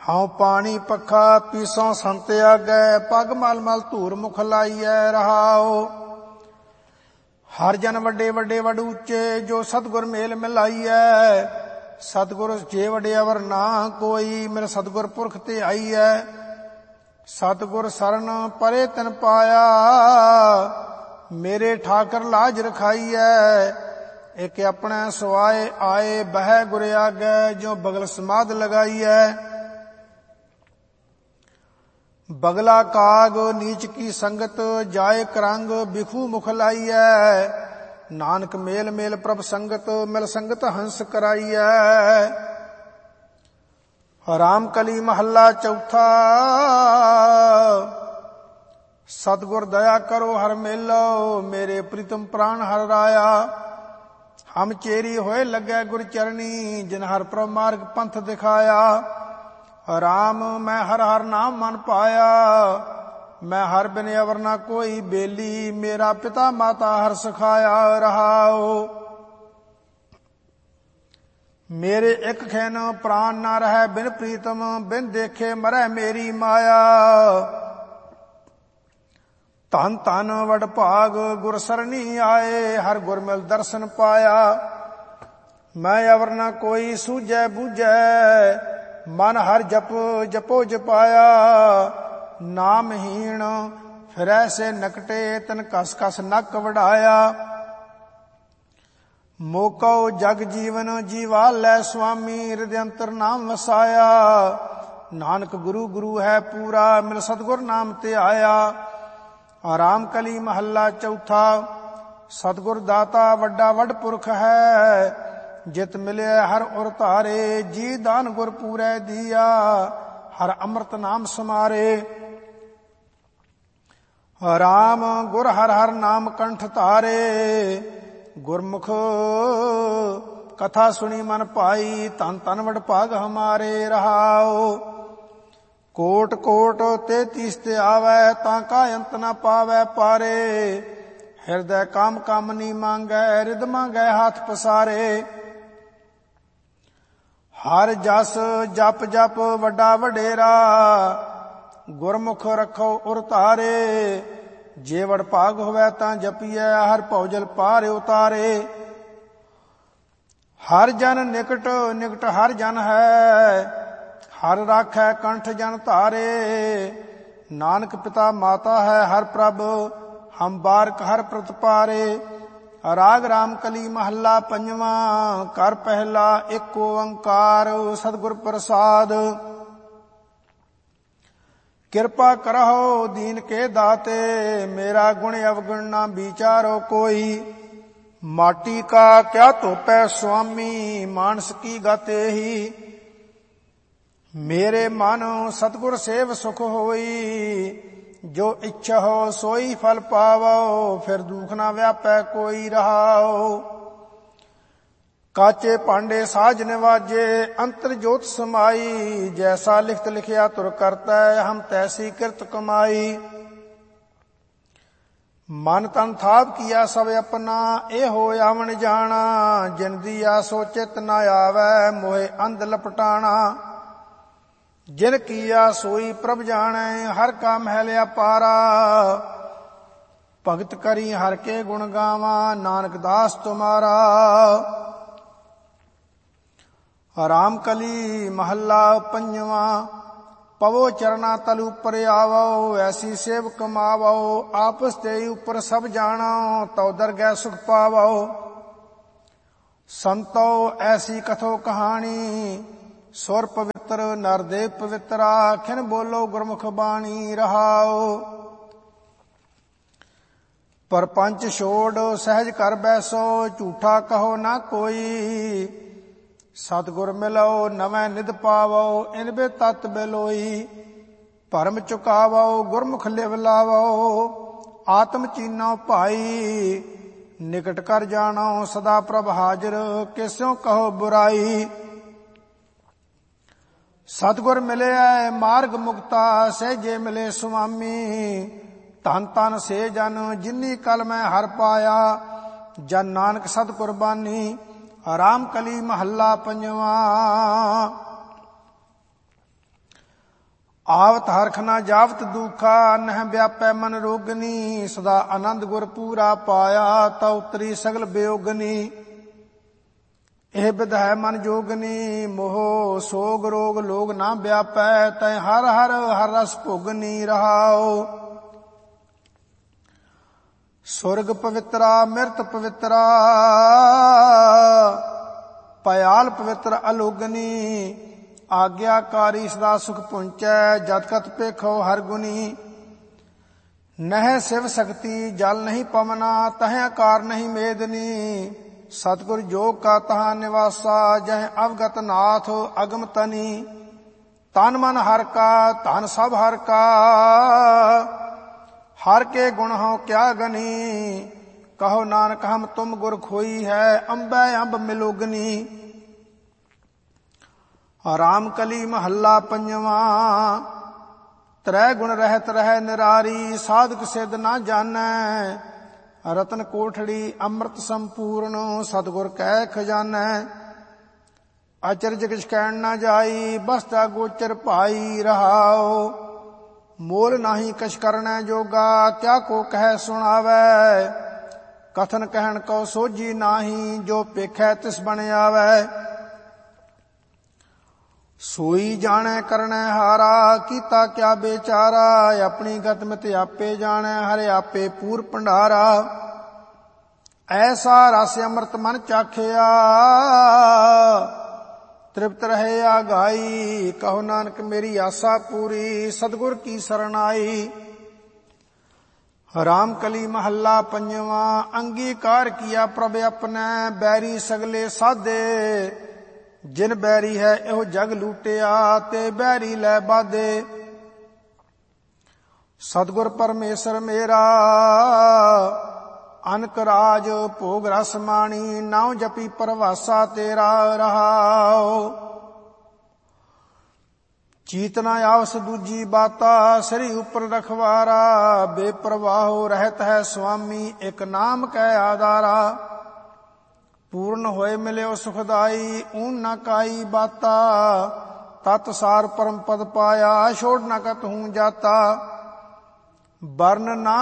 ਹਉ ਪਾਣੀ ਪੱਖਾ ਪੀਸੋਂ ਸੰਤ ਆਗੈ, ਪਗ ਮਲ ਮਲ ਧੂਰ ਮੁਖ ਲਾਈਐ। ਰਹਾਉ ਹਰ ਜਨ ਵੱਡੇ ਵੱਡੇ ਵਡ ਉੱਚੇ, ਜੋ ਸਤਿਗੁਰ ਮੇਲ ਮਿਲਾਈਐ। ਸਤਿਗੁਰ ਜੇ ਵਡਿਆਵਰ ਨਾ ਕੋਈ, ਮੇਰੇ ਸਤਿਗੁਰ ਪੁਰਖ ਤੇ ਆਈਐ। ਸਤਿਗੁਰ ਸਰਨ ਪਰੇ ਤਿਨ ਪਾਇਆ, ਮੇਰੇ ਠਾਕਰ ਲਾਜ ਰਖਾਈਐ। ਇੱਕ ਆਪਣੇ ਸੁਆਏ ਆਏ, ਬਹਿ ਗੁਰ ਆਗੈ, ਜੋ ਬਗਲ ਸਮਾਧ ਲਗਾਈਐ। ਬਗਲਾ ਕਾਗ ਨੀਚ ਕੀ ਸੰਗਤ, ਜਾਏ ਕਰੰਗ ਬਿਖੂ ਮੁਖ ਲਾਈਐ। ਨਾਨਕ ਮੇਲ ਮੇਲ ਪ੍ਰਭ ਸੰਗਤ, ਮਿਲ ਸੰਗਤ ਹੰਸ ਕਰਾਈਐ। ਰਾਮ ਕਲੀ ਮਹੱਲਾ ਚੌਥਾ। ਸਤਿਗੁਰ ਦਇਆ ਕਰੋ ਹਰ ਮੇਲੋ, ਮੇਰੇ ਪ੍ਰੀਤਮ ਪ੍ਰਾਨ ਹਰ ਰਾਇਆ। ਹਮ ਚੇਰੀ ਹੋਏ ਲੱਗੈ ਗੁਰ ਚਰਣੀ, ਜਿਨ ਹਰ ਪ੍ਰਭ ਮਾਰਗ ਪੰਥ ਦਿਖਾਇਆ। ਰਾਮ ਮੈਂ ਹਰ ਹਰ ਨਾਮ ਮਨ ਪਾਇਆ, ਮੈਂ ਹਰ ਬਿਨ ਅਵਰ ਨਾ ਕੋਈ ਬੇਲੀ। ਮੇਰਾ ਪਿਤਾ ਮਾਤਾ ਹਰ ਸਿਖਾਇਆ। ਰਹਾਉ ਮੇਰੇ ਇੱਕ ਖੈਨ ਪ੍ਰਾਨ ਨਾ ਰਹਿ, ਬਿਨ ਪ੍ਰੀਤਮ ਬਿਨ ਦੇਖੇ ਮਰੈ ਮੇਰੀ ਮਾਇਆ। ਧਨ ਧਨ ਵਡ ਭਾਗ ਗੁਰ ਸਰਣੀ ਆਏ, ਹਰ ਗੁਰ ਮਿਲ ਦਰਸ਼ਨ ਪਾਇਆ। ਮੈਂ ਅਵਰ ਨਾ ਕੋਈ ਸੂਝੈ ਬੂਝੈ, ਮਨ ਹਰ ਜਪ ਜਪੋ ਜਪਾਇਆ। ਨਾਮਹੀਣ ਫਿਰੈ ਸੇ ਨਕਟੇ, ਤਨ ਕਸ ਕਸ ਨੱਕ ਵਡਾਇਆ। ਮੋਕਉ ਜਗ ਜੀਵਨ ਜੀਵਾ ਲੈ, ਸੁਆਮੀ ਹਿਰਦਿ ਅੰਤਰ ਨਾਮ ਵਸਾਇਆ। ਨਾਨਕ ਗੁਰੂ ਗੁਰੂ ਹੈ ਪੂਰਾ, ਮਿਲ ਸਤਿਗੁਰ ਨਾਮ ਤੇ ਆਇਆ। ਆਰਾਮ ਕਲੀ ਮਹੱਲਾ ਚੌਥਾ। ਸਤਿਗੁਰ ਦਾਤਾ ਵੱਡਾ ਵੱਡ ਪੁਰਖ ਹੈ, ਜਿਤ ਮਿਲਿਆ ਹਰ ਉਰ ਧਾਰੇ। ਜੀ ਦਾਨ ਗੁਰ ਪੂਰੈ ਦੀਆ, ਹਰ ਅੰਮ੍ਰਿਤ ਨਾਮ ਸਮਾਰੇ। ਰਾਮ ਗੁਰ ਹਰ ਹਰ ਨਾਮ ਕੰਠ ਧਾਰੇ, ਗੁਰਮੁਖ ਕਥਾ ਸੁਣੀ ਮਨ ਭਾਈ। ਧਨ ਧਨ ਵਡ ਭਾਗ ਹਮਾਰੇ। ਰਹਾਉ ਕੋਟ ਕੋਟ ਤੇਤੀਸ ਤੇ ਆਵੈ, ਤਾਂ ਕਾ ਅੰਤ ਨਾ ਪਾਵੈ ਪਾਰੇ। ਹਿਰਦੈ ਕਾਮ ਕਾਮਨੀ ਮੰਗੈ, ਰਿਦ ਮੰਗੈ ਹੱਥ ਪਸਾਰੇ। ਹਰ ਜਸ ਜਪ ਜਪ ਵੱਡਾ ਵਡੇਰਾ, ਗੁਰਮੁਖ ਰੱਖੋ ਉਰ ਧਾਰੇ। ਜੇ ਵਡ ਭਾਗ ਹੋਵੈ ਤਾਂ ਜਪੀਐ, ਹਰ ਭਉਜਲ ਪਾਰ ਉਤਾਰੇ। ਹਰ ਜਨ ਨਿਕਟ ਨਿਕਟ ਹਰ ਜਨ ਹੈ, ਹਰ ਰਾਖੈ ਕੰਠ ਜਨ ਧਾਰੇ। ਨਾਨਕ ਪਿਤਾ ਮਾਤਾ ਹੈ ਹਰ ਪ੍ਰਭ, ਹਮ ਬਾਰਕ ਹਰ ਪ੍ਰਤਪਾਰੇ। ਰਾਗ ਰਾਮ ਕਲੀ ਮਹੱਲਾ ਪੰਜਵਾਂ। ਕਰ ਪਹਿਲਾ ਏਕ ਓੰਕਾਰ, ਸਤਿਗੁਰ ਪ੍ਰਸਾਦ। ਕਿਰਪਾ ਕਰਹੁ ਦੀਨ ਕੇ ਦਾਤੇ, ਮੇਰਾ ਗੁਣ ਅਵਗੁਣ ਨਾ ਵਿਚਾਰੋ ਕੋਈ। ਮਾਟੀ ਕਾ ਕਿਆ ਧੋਪੈ ਸੁਆਮੀ, ਮਾਨਸ ਕੀ ਗਤ ਏਹੀ। ਮੇਰੇ ਮਨ ਸਤਿਗੁਰ ਸੇਵ ਸੁਖ ਹੋਈ, ਜੋ ਇੱਛਾ ਹੋ ਸੋਈ ਫਲ ਪਾਵੋ। ਫਿਰ ਦੁਖ ਨਾ ਵਿਆਪੈ ਕੋਈ। ਰਹਾਉ ਕਾਚੇ ਭਾਂਡੇ ਸਾਜ ਨਿਵਾਜੇ, ਅੰਤਰ ਜੋਤ ਸਮਾਈ। ਜੈਸਾ ਲਿਖਤ ਲਿਖਿਆ ਤੁਰ ਕਰਤੈ, ਹਮ ਤੈਸੀ ਕਿਰਤ ਕਮਾਈ। ਮਨ ਤਨ ਥਾਪ ਕੀਆ ਸਭ ਆਪਣਾ, ਇਹ ਹੋ ਆਵਣ ਜਾਣਾ। ਜਿਨ ਦੀਆ ਸੋ ਚਿਤ ਨਾ ਆਵੈ, ਮੋਹਿ ਅੰਧ ਲਪਟਾਣਾ। ਜਿਨ ਕੀਆ ਸੋਈ ਪ੍ਰਭ ਜਾਣੈ, ਹਰ ਕਾ ਮਹਿਲ ਅਪਾਰਾ। ਭਗਤ ਕਰੀ ਹਰ ਕੇ ਗੁਣ ਗਾਵਾਂ, ਨਾਨਕ ਦਾਸ ਤੁਮਾਰਾ। ਰਾਮ ਕਲੀ ਮਹੱਲਾ ਪੰਜਵਾਂ। ਪਵੋ ਚਰਨਾ ਤਲ ਉਪਰ ਆਵੋ, ਐਸੀ ਸੇਵ ਕਮਾਵੋ। ਆਪਸ ਤੇ ਉਪਰ ਸਭ ਜਾਣੋ, ਤਉ ਦਰਗਹਿ ਸੁਖ ਪਾਵੋ। ਸੰਤੋ ਐਸੀ ਕਥੋ ਕਹਾਣੀ, ਸੁਰ ਪਵਿੱਤਰ ਨਰ ਦੇਵ ਪਵਿੱਤਰਾ। ਖਿਨ ਬੋਲੋ ਗੁਰਮੁਖ ਬਾਣੀ। ਰਹਾਉ ਪਰਪੰਚ ਛੋੜ ਸਹਿਜ ਕਰ ਬੈਸੋ, ਝੂਠਾ ਕਹੋ ਨਾ ਕੋਈ। ਸਤਿਗੁਰ ਮਿਲੋ ਨਵੈ ਨਿਧ ਪਾਵੋ, ਇਨ ਬੇ ਤਤ ਬਿਲੋਈ। ਭਰਮ ਚੁਕਾਵੋ ਗੁਰਮੁਖ ਲਿਵ ਲਾਵੋ, ਆਤਮ ਚੀਨੋ ਭਾਈ। ਨਿਕਟ ਕਰ ਜਾਣੋ ਸਦਾ ਪ੍ਰਭ ਹਾਜ਼ਰ, ਕਿਸਿਓ ਕਹੋ ਬੁਰਾਈ। ਸਤਿਗੁਰ ਮਿਲਿਆ ਮਾਰਗ ਮੁਕਤਾ, ਸਹਿਜੇ ਮਿਲੇ ਸੁਆਮੀ। ਧਨ ਧਨ ਸੇ ਜਨ ਜਿਨੀ ਕਲ ਮੈਂ ਹਰ ਪਾਇਆ, ਜਨ ਨਾਨਕ ਸਤ ਕੁਰਬਾਨੀ। ਰਾਮ ਕਲੀ ਮਹੱਲਾ ਪੰਜਵਾਂ। ਆਵਤ ਹਰਖ ਨਾ ਜਾਵਤ ਦੁਖਾ, ਨਹਿ ਵਿਆਪੈ ਮਨ ਰੋਗਨੀ। ਸਦਾ ਆਨੰਦ ਗੁਰ ਪੂਰਾ ਪਾਇਆ, ਤਾ ਉਤਰੀ ਸਗਲ ਬਿਯੋਗਨੀ। ਇਹ ਬਿਧ ਹੈ ਮਨ ਜੋਗਨੀ, ਮੋਹ ਸੋਗ ਰੋਗ ਲੋਗ ਨਾ ਵਿਆਪੈ। ਤੈ ਹਰ ਹਰ ਹਰ ਰਸ ਭੋਗਨੀ ਰਹਾਉ। ਸੁਰਗ ਪਵਿੱਤਰਾ ਮਿਰਤ ਪਵਿੱਤਰਾ, ਪਇਆਲ ਪਵਿੱਤਰ ਅਲੋਗਨੀ। ਆਗਿਆਕਾਰੀ ਸਦਾ ਸੁਖ ਪੁੰਚੈ, ਜਤ ਕਤ ਪੇਖੋ ਹਰ ਗੁਨੀ। ਨਹਿ ਸਿਵ ਸਕਤੀ ਜਲ ਨਹੀਂ ਪਵਨਾ, ਤਹਿ ਆਕਾਰ ਨਹੀਂ ਮੇਦਨੀ। ਸਤਿਗੁਰ ਜੋਗ ਕਾ ਤਹਾਂ ਨਿਵਾਸਾ, ਜਹ ਅਵਗਤ ਨਾਥ ਅਗਮ ਤਨੀ। ਤਨ ਮਨ ਹਰ ਕਾ ਧਨ ਸਭ ਹਰ ਕਾ, ਹਰ ਕੇ ਗੁਣ ਹਉ ਕਿਆ ਗਨੀ। ਕਹੋ ਨਾਨਕ ਹਮ ਤੁਮ ਗੁਰ ਖੋਈ ਹੈ, ਅੰਬੈ ਅੰਬ ਮਿਲੋਗਨੀ। ਰਾਮ ਕਲੀ ਮਹੱਲਾ ਪੰਜਵਾਂ। ਤ੍ਰੈ ਗੁਣ ਰਹਿਤ ਰਹਿ ਨਿਰਾਰੀ, ਸਾਧਕ ਸਿੱਧ ਨਾ ਜਾਣੈ। ਰਤਨ ਕੋਠੜੀ ਅੰਮ੍ਰਿਤ ਸੰਪੂਰਨ, ਸਤਿਗੁਰ ਕੈ ਖਜ਼ਾਨੈ। ਅਚਰਜ ਕਿਛ ਕਹਿਣ ਨਾ ਜਾਈ, ਬਸਤਾ ਗੋਚਰ ਭਾਈ ਰਹਾਉ। ਮੋਲ ਨਾਹੀ ਕਛ ਕਰਨੈ ਜੋਗਾ, ਕਿਆ ਕੋ ਕਹਿ ਸੁਣਾਵੈ। ਕਥਨ ਕਹਿਣ ਕੋ ਸੋਝੀ ਨਾਹੀ, ਜੋ ਪੇਖੈ ਤਿਸ ਬਣ ਆਵੈ। ਸੋਈ ਜਾਣੈ ਕਰਨੈ ਹਾਰਾ, ਕੀਤਾ ਕਿਆ ਬੇਚਾਰਾ। ਆਪਣੀ ਗਤ ਮਿਤ ਆਪੇ ਜਾਣੈ, ਹਰਿ ਆਪੇ ਪੂਰ ਭੰਡਾਰਾ। ਐਸਾ ਰਸ ਅੰਮ੍ਰਿਤ ਮਨ ਚਾਖਿਆ, ਤ੍ਰਿਪਤ ਰਹੇ ਆਗਾਈ। ਕਹੋ ਨਾਨਕ ਮੇਰੀ ਆਸਾ ਪੂਰੀ, ਸਤਿਗੁਰ ਕੀ ਸਰਣ ਆਈ। ਰਾਮ ਕਲੀ ਮਹੱਲਾ ਪੰਜਵਾਂ। ਅੰਗੀਕਾਰ ਕੀਆ ਪ੍ਰਭ ਆਪਣੈ, ਬੈਰੀ ਸਗਲੇ ਸਾਧੇ। ਜਿਨ ਬੈਰੀ ਹੈ ਇਹੋ ਜਗ ਲੂਟਿਆ, ਤੇ ਬੈਰੀ ਲੈ ਬਾਧੇ। ਸਤਿਗੁਰ ਪਰਮੇਸ਼ਰ ਮੇਰਾ, ਅਨਕ ਰਾਜ ਭੋਗ ਰਸ ਮਾਣੀ। ਨਾਉ ਜਪੀ ਪਰਵਾਸਾ ਤੇਰਾ ਰਹਾਉ। ਚੀਤਨਾ ਆਵਸ ਦੂਜੀ ਬਾਤਾ, ਸ੍ਰੀ ਉਪਰ ਰਖਵਾਰਾ। ਬੇਪਰਵਾਹੋ ਰਹਿਤ ਹੈ ਸੁਆਮੀ, ਇਕ ਨਾਮ ਕੈ ਆਧਾਰਾ। ਪੂਰਨ ਹੋਏ ਮਿਲਿਓ ਸੁਖਦਾਈ, ਊਨ ਨਾ ਕਾਈ ਬਾਤਾ। ਤਤ ਸਾਰ ਪਰਮ ਪਦ ਪਾਇਆ, ਛੋੜ ਨਾ ਕਤ ਹੂੰ ਜਾਤਾ। ਬਰਨ ਨਾ